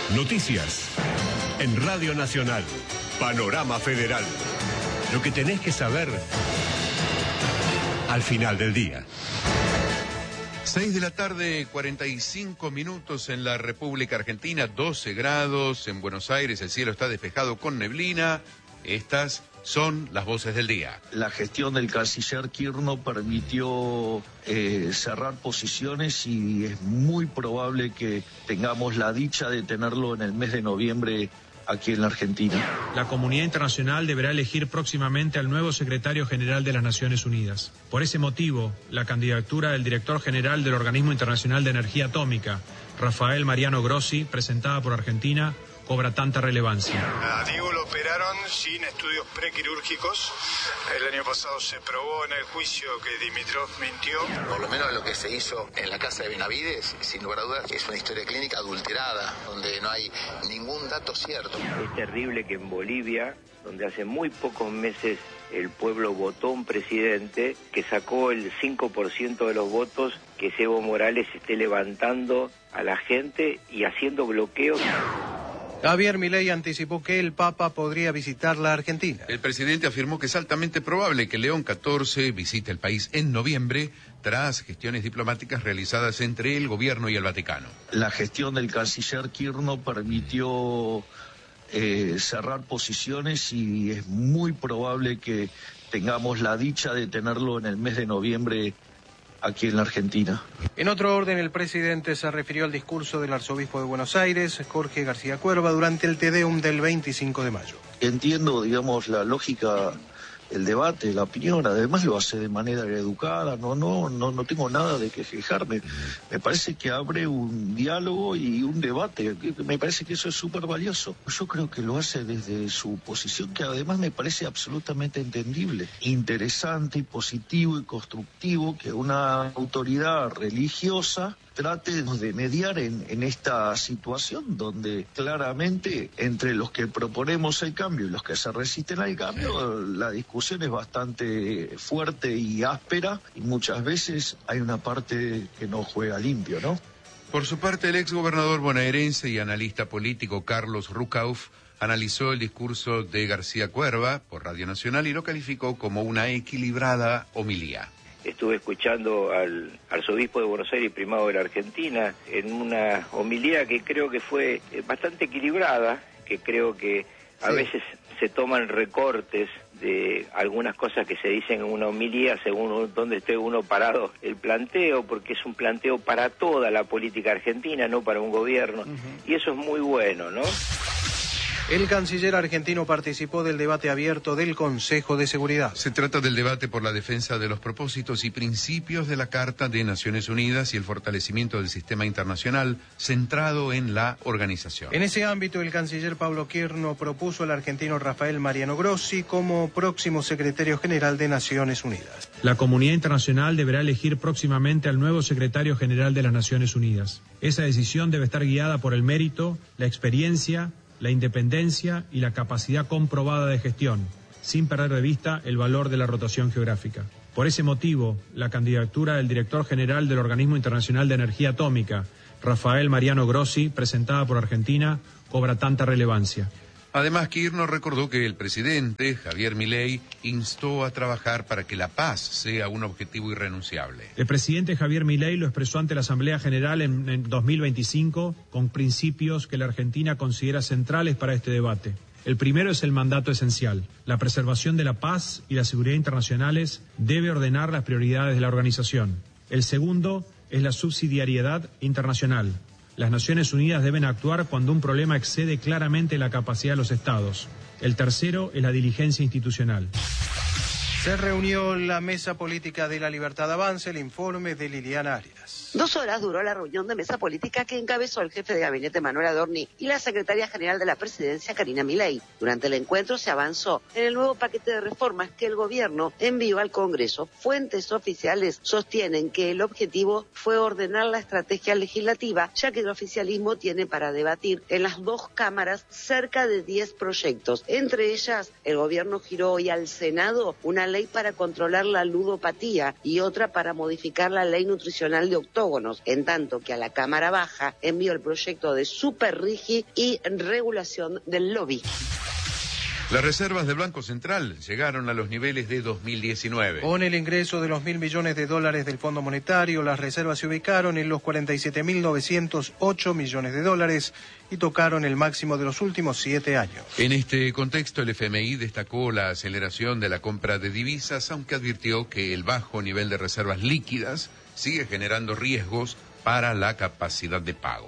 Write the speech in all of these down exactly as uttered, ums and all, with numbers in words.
Noticias. En Radio Nacional. Panorama Federal. Lo que tenés que saber al final del día. seis de la tarde, cuarenta y cinco minutos en la República Argentina, doce grados en Buenos Aires, el cielo está despejado con neblina. Estas son las voces del día. La gestión del canciller Kirchner permitió eh, cerrar posiciones y es muy probable que tengamos la dicha de tenerlo en el mes de noviembre aquí en la Argentina. La comunidad internacional deberá elegir próximamente al nuevo secretario general de las Naciones Unidas. Por ese motivo, la candidatura del director general del Organismo Internacional de Energía Atómica, Rafael Mariano Grossi, presentada por Argentina, cobra tanta relevancia. A Diego lo operaron sin estudios prequirúrgicos. El año pasado se probó en el juicio que Dimitrov mintió. Por lo menos lo que se hizo en la casa de Benavides, sin lugar a dudas, es una historia clínica adulterada, donde no hay ningún dato cierto. Es terrible que en Bolivia, donde hace muy pocos meses el pueblo votó un presidente que sacó el cinco por ciento de los votos, que Evo Morales esté levantando a la gente y haciendo bloqueos. Javier Milei anticipó que el Papa podría visitar la Argentina. El presidente afirmó que es altamente probable que León catorce visite el país en noviembre tras gestiones diplomáticas realizadas entre el gobierno y el Vaticano. La gestión del canciller Kirchner permitió eh, cerrar posiciones y es muy probable que tengamos la dicha de tenerlo en el mes de noviembre aquí en la Argentina. En otro orden, el presidente se refirió al discurso del arzobispo de Buenos Aires, Jorge García Cuerva, durante el Te Deum del veinticinco de mayo. Entiendo, digamos, la lógica, el debate, la opinión, además lo hace de manera educada, no, no, no, no tengo nada de que quejarme. Me parece que abre un diálogo y un debate, me parece que eso es súper valioso. Yo creo que lo hace desde su posición, que además me parece absolutamente entendible, interesante y positivo y constructivo que una autoridad religiosa trate de mediar en, en esta situación donde claramente entre los que proponemos el cambio y los que se resisten al cambio, la discusión es bastante fuerte y áspera y muchas veces hay una parte que no juega limpio, ¿no? Por su parte, el exgobernador bonaerense y analista político Carlos Rucauf analizó el discurso de García Cuerva por Radio Nacional y lo calificó como una equilibrada homilía. Estuve escuchando al arzobispo de Buenos Aires y primado de la Argentina en una homilía que creo que fue bastante equilibrada, que creo que a sí. veces se toman recortes de algunas cosas que se dicen en una homilía según dónde esté uno parado el planteo, porque es un planteo para toda la política argentina, no para un gobierno, uh-huh. y eso es muy bueno, ¿no? El canciller argentino participó del debate abierto del Consejo de Seguridad. Se trata del debate por la defensa de los propósitos y principios de la Carta de Naciones Unidas y el fortalecimiento del sistema internacional centrado en la organización. En ese ámbito, el canciller Pablo Kirchner propuso al argentino Rafael Mariano Grossi como próximo secretario general de Naciones Unidas. La comunidad internacional deberá elegir próximamente al nuevo secretario general de las Naciones Unidas. Esa decisión debe estar guiada por el mérito, la experiencia, la independencia y la capacidad comprobada de gestión, sin perder de vista el valor de la rotación geográfica. Por ese motivo, la candidatura del director general del Organismo Internacional de Energía Atómica, Rafael Mariano Grossi, presentada por Argentina, cobra tanta relevancia. Además, Kirchner recordó que el presidente, Javier Milei, instó a trabajar para que la paz sea un objetivo irrenunciable. El presidente Javier Milei lo expresó ante la Asamblea General en, en dos mil veinticinco con principios que la Argentina considera centrales para este debate. El primero es el mandato esencial. La preservación de la paz y la seguridad internacionales debe ordenar las prioridades de la organización. El segundo es la subsidiariedad internacional. Las Naciones Unidas deben actuar cuando un problema excede claramente la capacidad de los Estados. El tercero es la diligencia institucional. Se reunió la Mesa Política de la Libertad Avanza, el informe de Liliana Arias. Dos horas duró la reunión de mesa política que encabezó el jefe de gabinete Manuel Adorni y la secretaria general de la presidencia Karina Milei. Durante el encuentro se avanzó en el nuevo paquete de reformas que el gobierno envió al Congreso. Fuentes oficiales sostienen que el objetivo fue ordenar la estrategia legislativa, ya que el oficialismo tiene para debatir en las dos cámaras cerca de diez proyectos. Entre ellas, el gobierno giró hoy al Senado una ley para controlar la ludopatía y otra para modificar la ley nutricional de de octógonos, en tanto que a la Cámara Baja envió el proyecto de superrigi y regulación del lobby. Las reservas del Banco Central llegaron a los niveles de dos mil diecinueve. Con el ingreso de los mil millones de dólares del Fondo Monetario, las reservas se ubicaron en los cuarenta y siete mil novecientos ocho millones de dólares y tocaron el máximo de los últimos siete años. En este contexto, el F M I destacó la aceleración de la compra de divisas, aunque advirtió que el bajo nivel de reservas líquidas sigue generando riesgos para la capacidad de pago.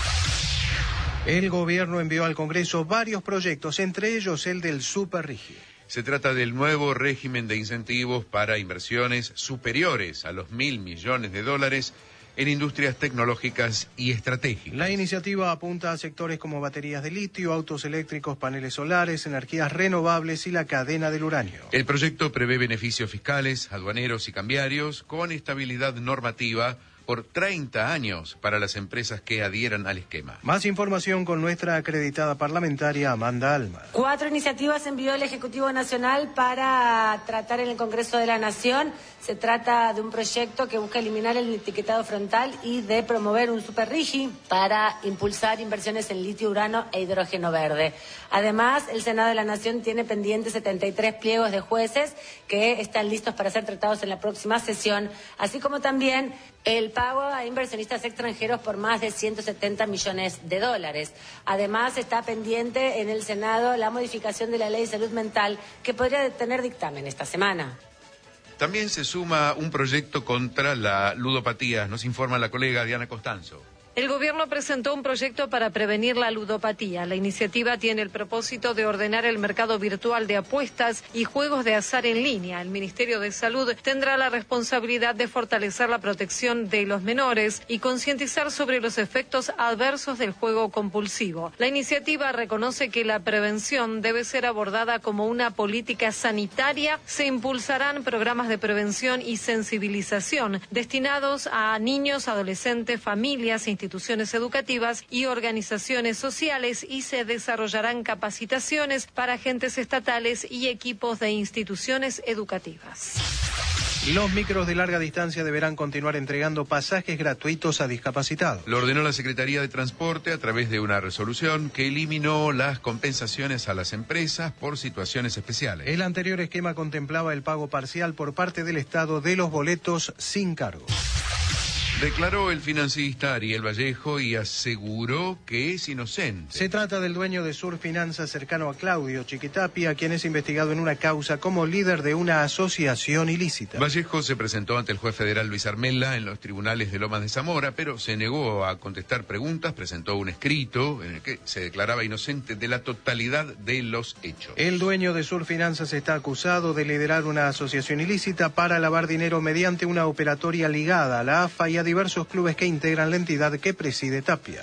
El gobierno envió al Congreso varios proyectos, entre ellos el del superrigi. Se trata del nuevo régimen de incentivos para inversiones superiores a los mil millones de dólares en industrias tecnológicas y estratégicas. La iniciativa apunta a sectores como baterías de litio, autos eléctricos, paneles solares, energías renovables y la cadena del uranio. El proyecto prevé beneficios fiscales, aduaneros y cambiarios con estabilidad normativa por treinta años para las empresas que adhieran al esquema. Más información con nuestra acreditada parlamentaria Amanda Alma. Cuatro iniciativas envió el Ejecutivo Nacional para tratar en el Congreso de la Nación. Se trata de un proyecto que busca eliminar el etiquetado frontal y de promover un superrigi para impulsar inversiones en litio, urano e hidrógeno verde. Además, el Senado de la Nación tiene pendientes setenta y tres pliegos de jueces que están listos para ser tratados en la próxima sesión, así como también el pago a inversionistas extranjeros por más de ciento setenta millones de dólares. Además, está pendiente en el Senado la modificación de la Ley de Salud Mental, que podría tener dictamen esta semana. También se suma un proyecto contra la ludopatía, nos informa la colega Diana Costanzo. El gobierno presentó un proyecto para prevenir la ludopatía. La iniciativa tiene el propósito de ordenar el mercado virtual de apuestas y juegos de azar en línea. El Ministerio de Salud tendrá la responsabilidad de fortalecer la protección de los menores y concientizar sobre los efectos adversos del juego compulsivo. La iniciativa reconoce que la prevención debe ser abordada como una política sanitaria. Se impulsarán programas de prevención y sensibilización destinados a niños, adolescentes, familias, instituciones educativas y organizaciones sociales, y se desarrollarán capacitaciones para agentes estatales y equipos de instituciones educativas. Los micros de larga distancia deberán continuar entregando pasajes gratuitos a discapacitados. Lo ordenó la Secretaría de Transporte a través de una resolución que eliminó las compensaciones a las empresas por situaciones especiales. El anterior esquema contemplaba el pago parcial por parte del Estado de los boletos sin cargo. Declaró el financista Ariel Vallejo y aseguró que es inocente. Se trata del dueño de Sur Finanzas cercano a Claudio Chiquitapia, quien es investigado en una causa como líder de una asociación ilícita. Vallejo se presentó ante el juez federal Luis Armella en los tribunales de Lomas de Zamora, pero se negó a contestar preguntas, presentó un escrito en el que se declaraba inocente de la totalidad de los hechos. El dueño de Sur Finanzas está acusado de liderar una asociación ilícita para lavar dinero mediante una operatoria ligada a la A F A y a diversos clubes que integran la entidad que preside Tapia.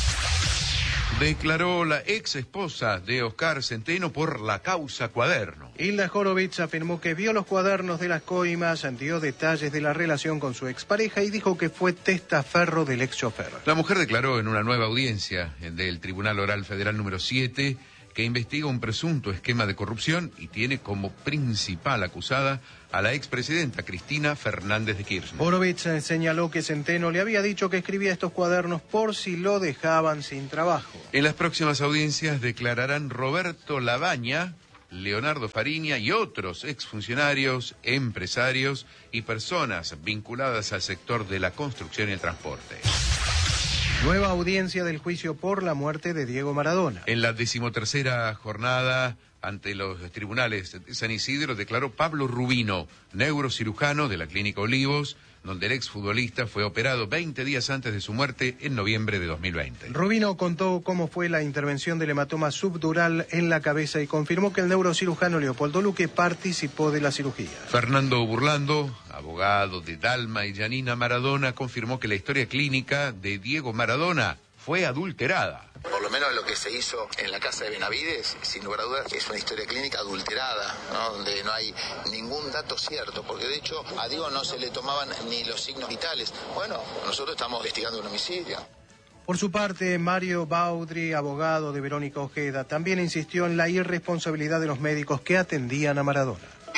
Declaró la ex esposa de Oscar Centeno por la causa Cuaderno. Hilda Horowitz afirmó que vio los cuadernos de las coimas, dio detalles de la relación con su expareja y dijo que fue testaferro del ex chofer. La mujer declaró en una nueva audiencia del Tribunal Oral Federal número siete que investiga un presunto esquema de corrupción y tiene como principal acusada a la expresidenta Cristina Fernández de Kirchner. Horowitz señaló que Centeno le había dicho que escribía estos cuadernos por si lo dejaban sin trabajo. En las próximas audiencias declararán Roberto Labaña, Leonardo Fariña y otros exfuncionarios, empresarios y personas vinculadas al sector de la construcción y el transporte. Nueva audiencia del juicio por la muerte de Diego Maradona. En la decimotercera jornada ante los tribunales de San Isidro declaró Pablo Rubino, neurocirujano de la Clínica Olivos, donde el exfutbolista fue operado veinte días antes de su muerte en noviembre de dos mil veinte. Rubino contó cómo fue la intervención del hematoma subdural en la cabeza y confirmó que el neurocirujano Leopoldo Luque participó de la cirugía. Fernando Burlando, abogado de Dalma y Janina Maradona, confirmó que la historia clínica de Diego Maradona fue adulterada. Por lo menos lo que se hizo en la casa de Benavides, sin lugar a dudas, es una historia clínica adulterada, ¿no? Donde no hay ningún dato cierto, porque de hecho a Diego no se le tomaban ni los signos vitales. Bueno, nosotros estamos investigando un homicidio. Por su parte, Mario Baudry, abogado de Verónica Ojeda, también insistió en la irresponsabilidad de los médicos que atendían a Maradona.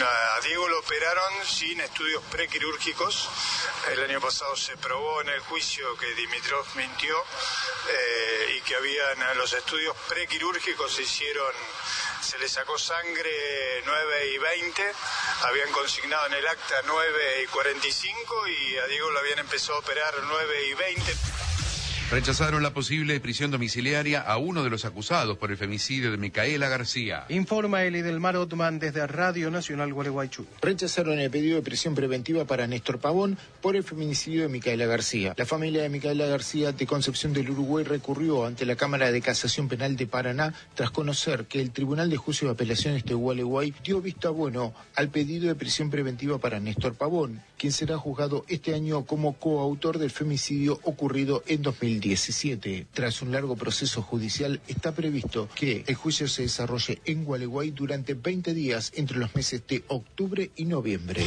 a Diego lo operaron sin estudios prequirúrgicos. El año pasado se probó en el juicio que Dimitrov mintió eh, y que habían los estudios prequirúrgicos se hicieron, se le sacó sangre nueve y veinte, habían consignado en el acta nueve y cuarenta y cinco y a Diego lo habían empezado a operar nueve y veinte. Rechazaron la posible prisión domiciliaria a uno de los acusados por el femicidio de Micaela García. Informa Eli del Mar Otman desde Radio Nacional Gualeguaychú. Rechazaron el pedido de prisión preventiva para Néstor Pavón por el feminicidio de Micaela García. La familia de Micaela García de Concepción del Uruguay recurrió ante la Cámara de Casación Penal de Paraná tras conocer que el Tribunal de Juicio de Apelaciones de Gualeguay dio visto bueno al pedido de prisión preventiva para Néstor Pavón, quien será juzgado este año como coautor del femicidio ocurrido en dos mil diecisiete. Tras un largo proceso judicial, está previsto que el juicio se desarrolle en Gualeguay durante veinte días entre los meses de octubre y noviembre.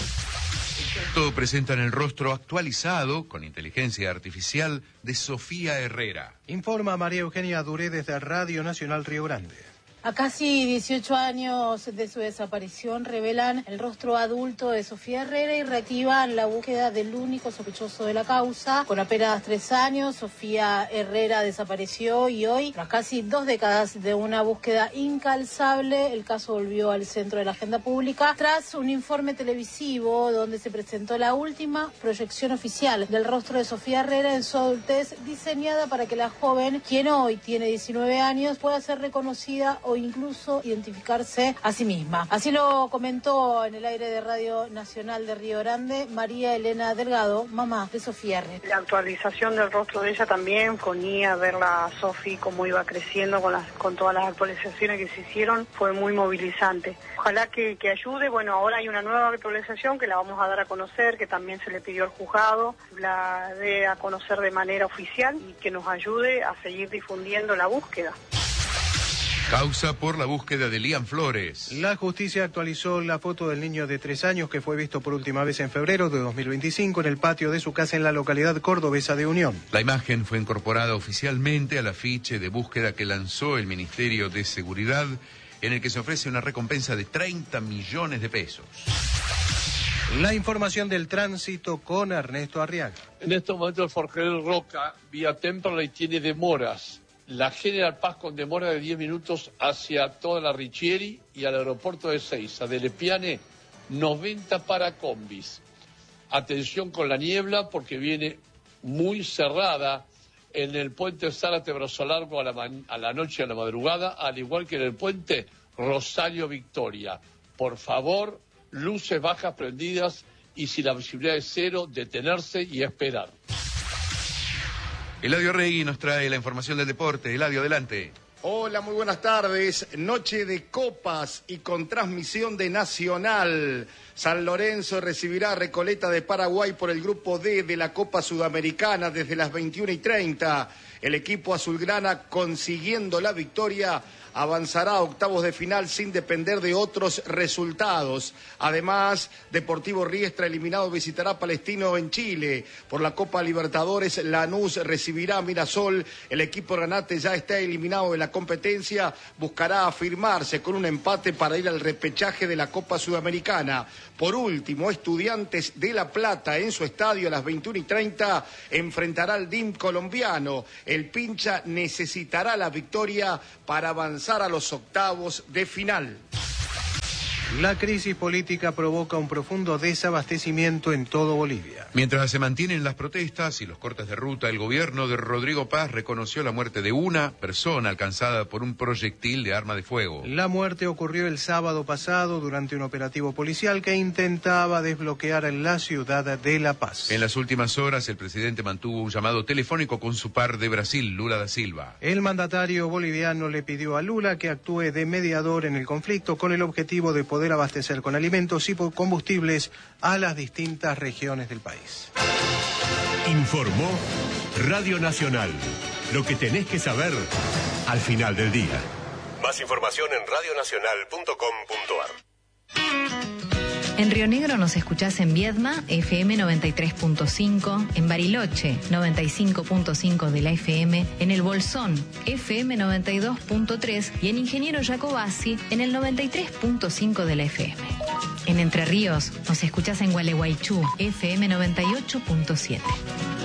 Todo presentan el rostro actualizado con inteligencia artificial de Sofía Herrera. Informa María Eugenia Duré desde Radio Nacional Río Grande. A casi dieciocho años de su desaparición revelan el rostro adulto de Sofía Herrera y reactivan la búsqueda del único sospechoso de la causa. Con apenas tres años, Sofía Herrera desapareció y hoy, tras casi dos décadas de una búsqueda incansable, el caso volvió al centro de la agenda pública tras un informe televisivo donde se presentó la última proyección oficial del rostro de Sofía Herrera en su adultez, diseñada para que la joven, quien hoy tiene diecinueve años, pueda ser reconocida o incluso identificarse a sí misma. Así lo comentó en el aire de Radio Nacional de Río Grande María Elena Delgado, mamá de Sofía Herrera. La actualización del rostro de ella también, ponía verla a Sofía cómo iba creciendo con las con todas las actualizaciones que se hicieron, fue muy movilizante. Ojalá que, que ayude. Bueno, ahora hay una nueva actualización que la vamos a dar a conocer, que también se le pidió al juzgado, la dé a conocer de manera oficial y que nos ayude a seguir difundiendo la búsqueda. Causa por la búsqueda de Lian Flores. La justicia actualizó la foto del niño de tres años que fue visto por última vez en febrero de dos mil veinticinco en el patio de su casa en la localidad cordobesa de Unión. La imagen fue incorporada oficialmente al afiche de búsqueda que lanzó el Ministerio de Seguridad, en el que se ofrece una recompensa de treinta millones de pesos. La información del tránsito con Ernesto Arriaga. En estos momentos el Forjel Roca, vía Temperley, tiene demoras. La General Paz con demora de diez minutos hacia toda la Richieri y al aeropuerto de Seiza. De Lepiane, noventa para combis. Atención con la niebla porque viene muy cerrada en el puente Zárate Brazo Largo a la, man- a la noche y a la madrugada, al igual que en el puente Rosario Victoria. Por favor, luces bajas prendidas y si la visibilidad es cero, detenerse y esperar. Eladio Regui nos trae la información del deporte. Eladio, adelante. Hola, muy buenas tardes. Noche de copas y con transmisión de Nacional. San Lorenzo recibirá a Recoleta de Paraguay por el grupo D de la Copa Sudamericana desde las veintiuna y treinta. El equipo azulgrana, consiguiendo la victoria, avanzará a octavos de final sin depender de otros resultados. Además, Deportivo Riestra, eliminado, visitará Palestino en Chile. Por la Copa Libertadores, Lanús recibirá a Mirasol. El equipo Granate ya está eliminado de la competencia. Buscará afirmarse con un empate para ir al repechaje de la Copa Sudamericana. Por último, Estudiantes de La Plata en su estadio a las veintiuna y treinta enfrentará al D I M colombiano. El Pincha necesitará la victoria para avanzar a los octavos de final. La crisis política provoca un profundo desabastecimiento en todo Bolivia. Mientras se mantienen las protestas y los cortes de ruta, el gobierno de Rodrigo Paz reconoció la muerte de una persona alcanzada por un proyectil de arma de fuego. La muerte ocurrió el sábado pasado durante un operativo policial que intentaba desbloquear la ciudad de La Paz. En las últimas horas, el presidente mantuvo un llamado telefónico con su par de Brasil, Lula da Silva. El mandatario boliviano le pidió a Lula que actúe de mediador en el conflicto con el objetivo de poder poder abastecer con alimentos y combustibles a las distintas regiones del país. Informó Radio Nacional. Lo que tenés que saber al final del día. Más información en radio nacional punto com punto a r. En Río Negro nos escuchás en Viedma, F M noventa y tres punto cinco, en Bariloche, noventa y cinco punto cinco de la F M, en El Bolsón, F M noventa y dos punto tres y en Ingeniero Jacobasi, en el noventa y tres punto cinco de la F M. En Entre Ríos nos escuchás en Gualeguaychú, F M noventa y ocho punto siete.